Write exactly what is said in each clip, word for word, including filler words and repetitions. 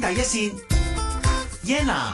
第一線，Yenna。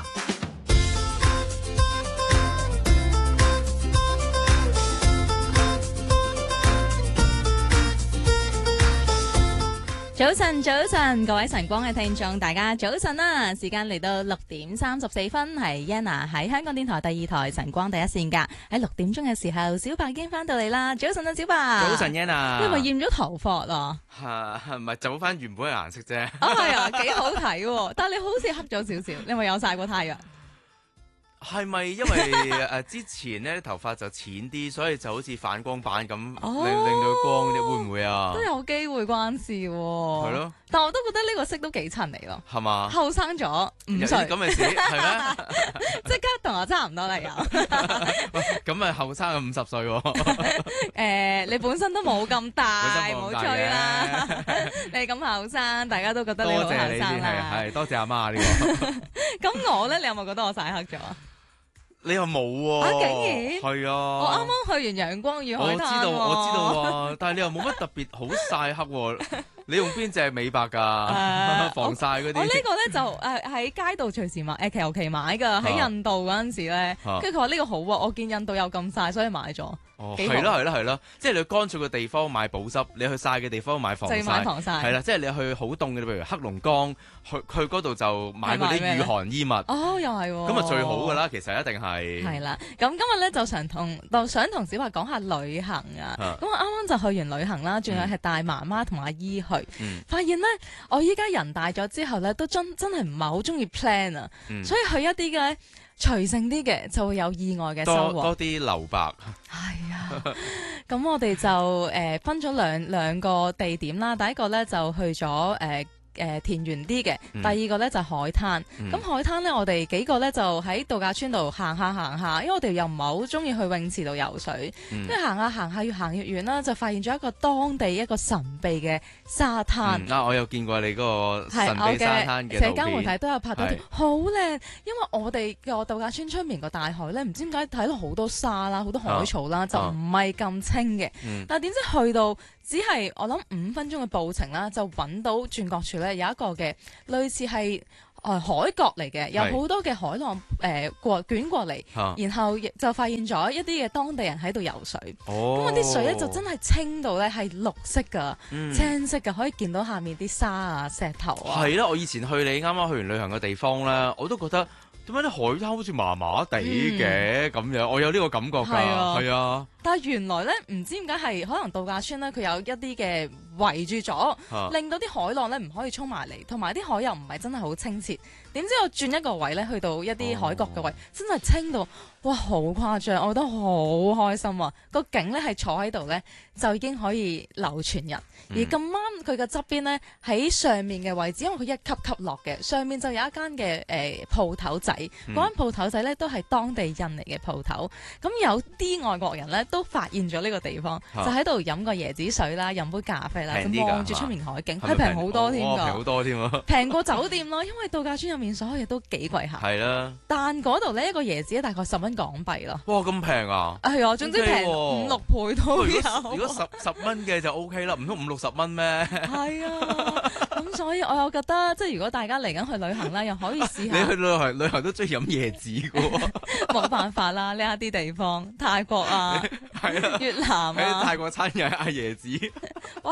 早晨，早晨，各位晨光嘅聽眾，大家早晨啦！時間嚟到六點三十四分，係 Yenna 喺香港電台第二台晨光第一線噶。喺六點鐘嘅時候，小白已經翻到嚟啦。早晨啊，小白。 早晨 Yenna。 你係咪染咗頭髮啊？ 係咪走翻原本嘅顏色啫？ 啊係啊，幾好睇喎！但係你好似黑咗少少，你係咪有曬過太陽？ 係咪因為誒、呃、之前咧頭髮就淺啲，所以就好似反光板咁， 哦、 令令到光啲，會唔會啊？ 都有機會關事喎。係咯。 但我都覺得呢個色都幾襯你咯。 係嘛？ 後生咗五歲。 咁嘅事係咩？ 即刻同我差唔多啦又。 咁咪後生咗五十歲喎。 誒，你本身都冇咁大，冇吹啦。你咁後生，大家都覺得你好後生啦。 係多謝阿媽呢個。 咁我咧，你有冇覺得我曬黑咗啊？ 你又冇喎。 啊，竟然係啊！ 我啱啱去完陽光與海灘。 我知道，我知道啊，但係你又冇乜特別好曬黑喎。你用邊隻美白㗎？ 呃、 防曬嗰啲？ 我呢個咧就誒喺街度隨時買，誒求其買㗎。喺印度嗰陣時咧，跟住佢話呢個好喎，我見印度有咁曬，所以買咗。 哦，係咯係咯係咯，即係你去乾燥嘅地方買保濕，你去曬嘅地方買防曬。就要買防曬。係啦，即係你去好凍嘅，譬如黑龍江，去去嗰度就買嗰啲御寒衣物。哦，又係喎。咁啊最好㗎啦，其實一定係。係啦，咁今日咧就想同就想同小白講下旅行啊。咁我啱啱就去完旅行啦，仲有係帶媽媽同阿姨去，嗯、發現咧我依家人大咗之後咧，都真真係唔係好中意 plan 啊，嗯、所以去一啲嘅隨性啲嘅就會有意外嘅收穫，多啲留白。 係啊，咁我哋就誒、呃、分咗兩兩個地點啦，第一個咧就去咗誒。呃誒、呃、田園啲嘅，嗯、第二個咧就係、海灘。咁、嗯、海灘咧，我哋幾個咧就喺度假村度行下行下，因為我哋又唔係好中意去泳池度游水，跟住、嗯、行下行下越行越遠啦，就發現咗一個當地一個神秘嘅沙灘。 嗯、啊，我有見過你嗰個神秘沙灘嘅社交媒體都有拍到條，好靚。因為我哋個度假村出面個大海咧，唔知點解睇到好多沙啦，好多海草啦，啊、就唔係咁清嘅。啊嗯、但係點知去到只係我諗五分鐘嘅步程啦，就揾到轉角處咧有一個嘅類似係誒、呃、海角嚟嘅，有好多嘅海浪誒過捲過嚟，啊、然後就發現咗一啲嘅當地人喺度游水。咁嗰啲水咧就真係清到咧係綠色㗎，嗯、青色㗎，可以見到下面啲沙啊、石頭啊。係啦， 我以前去你啱啱去完旅行嘅地方咧，我都覺得點解啲海灘好似麻麻地嘅咁樣，我有呢個感覺㗎，係啊。啊但係原來咧，唔知點解係可能度假村咧，佢有一啲嘅圍住咗，啊、令到啲海浪咧唔可以衝埋嚟，同埋啲海又唔係真係好清澈。點知我轉一個位咧，去到一啲海角嘅位，哦、真係清到哇，好誇張！我覺得好開心啊！個景咧係坐喺度咧，就已經可以流傳人。嗯、而咁啱佢嘅側邊咧，喺上面嘅位置，因為佢一級級落嘅，上面就有一間嘅誒鋪頭仔。嗰、嗯、間鋪頭仔咧都係當地印尼嘅鋪頭。咁有啲外國人咧都發現咗呢個地方，啊、就喺度飲個椰子水啦，飲杯咖啡啦，咁望住出面海景，係平好多添㗎，平好多添啊！ 平過酒店咯，因為度假村入面所有嘢都幾貴下。係啦，但嗰度咧一個椰子大概十蚊港幣咯。哇，咁平啊！係啊，總之平五六倍都有。 如果十十蚊嘅就 O K 啦，唔通五六十蚊咩？ 係啊，咁所以我又覺得，即係如果大家嚟緊去旅行咧，又可以試下。 你去旅行旅行都中意飲椰子㗎喎。 冇辦法啦，呢一啲地方，泰國啊，越南啊， 喺泰國餐又係嗌椰子。喂，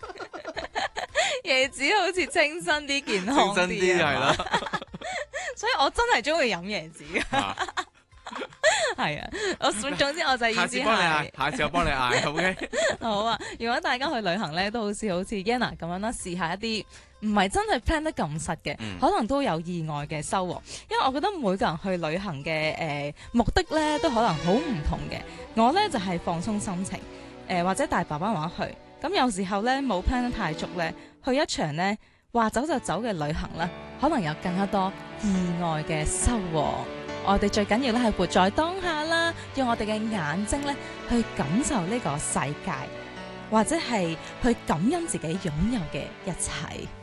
椰子好似清新啲、健康啲，清新啲係啦。所以我真係中意飲椰子㗎。係啊，我總之我就意思係，下次幫你嗌， 下次我幫你嗌，OK。 好啊，如果大家去旅行咧，都好似好似 Yenna 咁樣啦，試下一啲唔係真係 plan 得咁實嘅，嗯、可能都有意外嘅收穫。因為我覺得每個人去旅行嘅誒、呃、目的咧，都可能好唔同嘅。我咧就係、是、放鬆心情，誒、呃、或者帶爸爸媽媽去。咁有時候咧冇 plan 得太足咧，去一場咧話走就走嘅旅行咧，可能有更加多意外嘅收穫。我哋最緊要咧係活在當下啦，用我哋嘅眼睛咧去感受呢個世界，或者係去感恩自己擁有嘅一切。